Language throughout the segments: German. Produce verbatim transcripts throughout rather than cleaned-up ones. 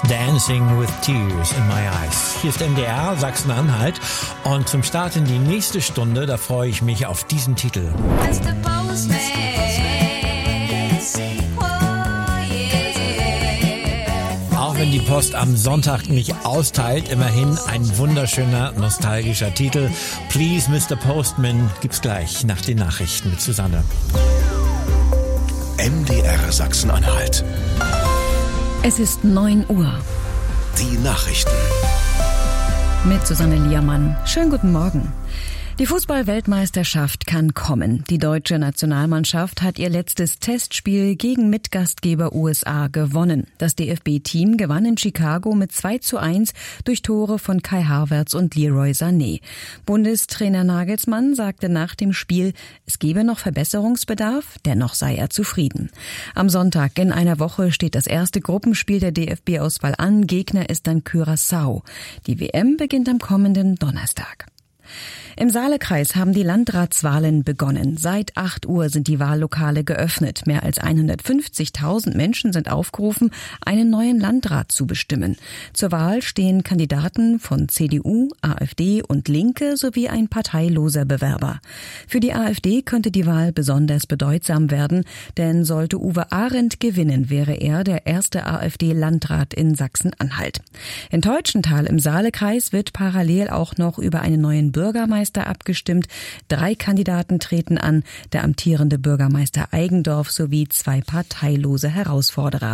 Dancing with Tears in My Eyes. Hier ist M D R Sachsen-Anhalt und zum Start in die nächste Stunde, da freue ich mich auf diesen Titel. Mister Postman. Auch wenn die Post am Sonntag nicht austeilt, immerhin ein wunderschöner, nostalgischer Titel. Please, Mister Postman, gibt's gleich nach den Nachrichten mit Susanne. M D R Sachsen-Anhalt. Es ist neun Uhr. Die Nachrichten. Mit Susanne Liermann. Schönen guten Morgen. Die Fußball-Weltmeisterschaft kann kommen. Die deutsche Nationalmannschaft hat ihr letztes Testspiel gegen Mitgastgeber U S A gewonnen. Das D F B-Team gewann in Chicago mit zwei zu eins durch Tore von Kai Havertz und Leroy Sané. Bundestrainer Nagelsmann sagte nach dem Spiel, es gebe noch Verbesserungsbedarf, dennoch sei er zufrieden. Am Sonntag in einer Woche steht das erste Gruppenspiel der D F B-Auswahl an. Gegner ist dann Curaçao. Die W M beginnt am kommenden Donnerstag. Im Saalekreis haben die Landratswahlen begonnen. Seit acht Uhr sind die Wahllokale geöffnet. Mehr als hundertfünfzigtausend Menschen sind aufgerufen, einen neuen Landrat zu bestimmen. Zur Wahl stehen Kandidaten von C D U, AfD und Linke sowie ein parteiloser Bewerber. Für die AfD könnte die Wahl besonders bedeutsam werden, denn sollte Uwe Arendt gewinnen, wäre er der erste AfD-Landrat in Sachsen-Anhalt. In Teutschenthal im Saalekreis wird parallel auch noch über einen neuen Bürgermeister abgestimmt. Drei Kandidaten treten an, der amtierende Bürgermeister Eigendorf sowie zwei parteilose Herausforderer.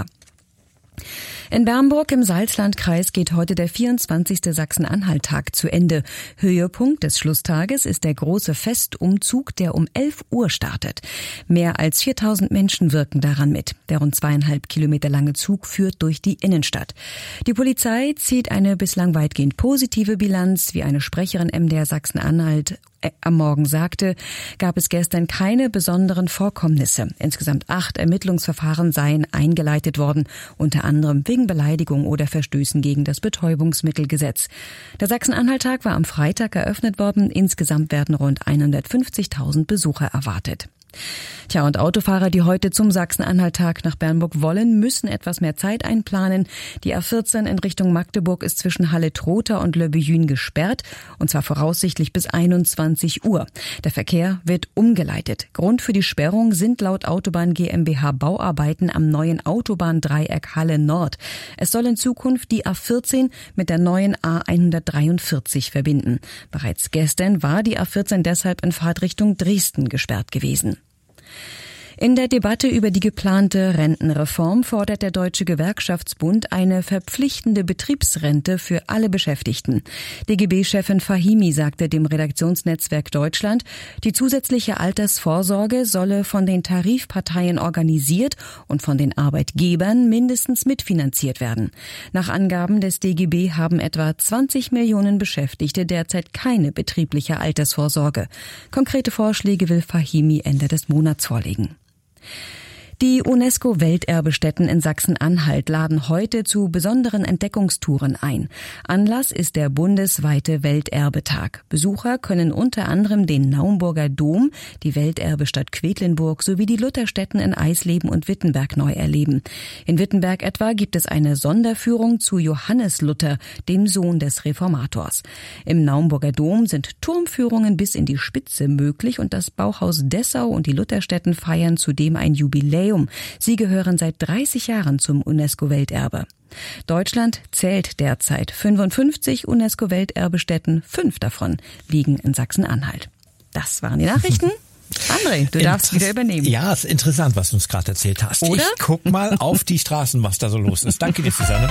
In Bernburg im Salzlandkreis geht heute der vierundzwanzigste Sachsen-Anhalt-Tag zu Ende. Höhepunkt des Schlusstages ist der große Festumzug, der um elf Uhr startet. Mehr als viertausend Menschen wirken daran mit. Der rund zweieinhalb Kilometer lange Zug führt durch die Innenstadt. Die Polizei zieht eine bislang weitgehend positive Bilanz, wie eine Sprecherin M D R Sachsen-Anhalt am Morgen sagte, gab es gestern keine besonderen Vorkommnisse. Insgesamt acht Ermittlungsverfahren seien eingeleitet worden, unter anderem wegen Beleidigung oder Verstößen gegen das Betäubungsmittelgesetz. Der Sachsen-Anhalt-Tag war am Freitag eröffnet worden. Insgesamt werden rund hundertfünfzigtausend Besucher erwartet. Tja, und Autofahrer, die heute zum Sachsen-Anhalt-Tag nach Bernburg wollen, müssen etwas mehr Zeit einplanen. Die A vierzehn in Richtung Magdeburg ist zwischen Halle-Trotha und Le Bethune gesperrt, und zwar voraussichtlich bis einundzwanzig Uhr. Der Verkehr wird umgeleitet. Grund für die Sperrung sind laut Autobahn GmbH Bauarbeiten am neuen Autobahndreieck Halle Nord. Es soll in Zukunft die A vierzehn mit der neuen A hundertdreiundvierzig verbinden. Bereits gestern war die A vierzehn deshalb in Fahrtrichtung Dresden gesperrt gewesen. In der Debatte über die geplante Rentenreform fordert der Deutsche Gewerkschaftsbund eine verpflichtende Betriebsrente für alle Beschäftigten. D G B-Chefin Fahimi sagte dem Redaktionsnetzwerk Deutschland, die zusätzliche Altersvorsorge solle von den Tarifparteien organisiert und von den Arbeitgebern mindestens mitfinanziert werden. Nach Angaben des D G B haben etwa zwanzig Millionen Beschäftigte derzeit keine betriebliche Altersvorsorge. Konkrete Vorschläge will Fahimi Ende des Monats vorlegen. Die UNESCO-Welterbestätten in Sachsen-Anhalt laden heute zu besonderen Entdeckungstouren ein. Anlass ist der bundesweite Welterbetag. Besucher können unter anderem den Naumburger Dom, die Welterbestadt Quedlinburg sowie die Lutherstätten in Eisleben und Wittenberg neu erleben. In Wittenberg etwa gibt es eine Sonderführung zu Johannes Luther, dem Sohn des Reformators. Im Naumburger Dom sind Turmführungen bis in die Spitze möglich und das Bauhaus Dessau und die Lutherstätten feiern zudem ein Jubiläum. Sie gehören seit dreißig Jahren zum UNESCO-Welterbe. Deutschland zählt derzeit fünfundfünfzig UNESCO-Welterbestätten, fünf davon liegen in Sachsen-Anhalt. Das waren die Nachrichten. André, du darfst wieder übernehmen. Ja, ist interessant, was du uns gerade erzählt hast. Oder? Ich guck mal auf die Straßen, was da so los ist. Danke dir, Susanne.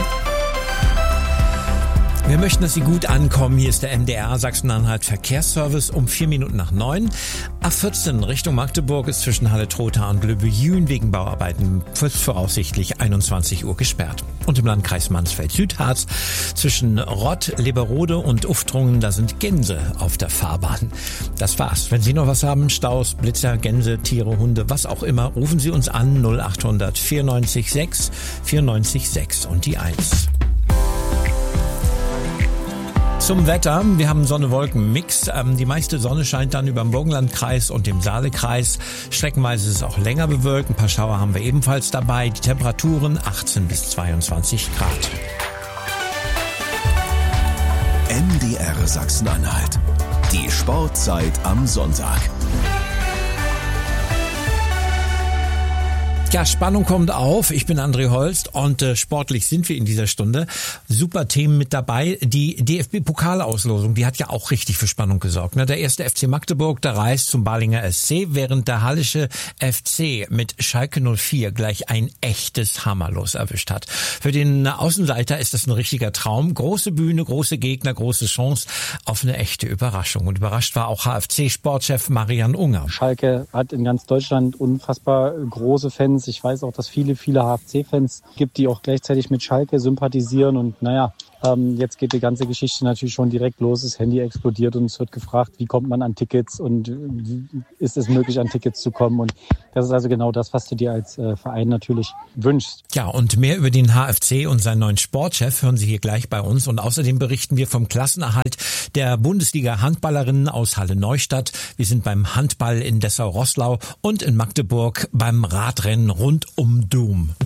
Wir möchten, dass Sie gut ankommen. Hier ist der M D R Sachsen-Anhalt Verkehrsservice um vier Minuten nach neun. A vierzehn Richtung Magdeburg ist zwischen Halle-Trotha und Le Bethune wegen Bauarbeiten voraussichtlich einundzwanzig Uhr gesperrt. Und im Landkreis Mansfeld-Südharz zwischen Rott, Leberode und Uftrungen, da sind Gänse auf der Fahrbahn. Das war's. Wenn Sie noch was haben, Staus, Blitzer, Gänse, Tiere, Hunde, was auch immer, rufen Sie uns an null achthundert vierundneunzig sechs vierundneunzig sechs und die eins. Zum Wetter. Wir haben Sonne-Wolken-Mix. Ähm, die meiste Sonne scheint dann über dem Burgenlandkreis und dem Saalekreis. Streckenweise ist es auch länger bewölkt. Ein paar Schauer haben wir ebenfalls dabei. Die Temperaturen achtzehn bis zweiundzwanzig Grad. M D R Sachsen-Anhalt. Die Sportzeit am Sonntag. Ja, Spannung kommt auf. Ich bin André Holst und äh, sportlich sind wir in dieser Stunde. Super Themen mit dabei. Die D F B-Pokalauslosung, die hat ja auch richtig für Spannung gesorgt. Ne? Der erste F C Magdeburg, der reist zum Balinger S C, während der Hallische F C mit Schalke null vier gleich ein echtes Hammerlos erwischt hat. Für den Außenseiter ist das ein richtiger Traum. Große Bühne, große Gegner, große Chance auf eine echte Überraschung. Und überrascht war auch H F C-Sportchef Marian Unger. Schalke hat in ganz Deutschland unfassbar große Fans. Ich weiß auch, dass viele, viele H F C-Fans gibt, die auch gleichzeitig mit Schalke sympathisieren. Und naja, ähm, jetzt geht die ganze Geschichte natürlich schon direkt los. Das Handy explodiert und es wird gefragt, wie kommt man an Tickets und wie ist es möglich, an Tickets zu kommen. Und das ist also genau das, was du dir als äh, Verein natürlich wünschst. Ja, und mehr über den H F C und seinen neuen Sportchef hören Sie hier gleich bei uns. Und außerdem berichten wir vom Klassenerhalt der Bundesliga-Handballerinnen aus Halle-Neustadt. Wir sind beim Handball in Dessau-Roßlau und in Magdeburg beim Radrennen rund um Doom.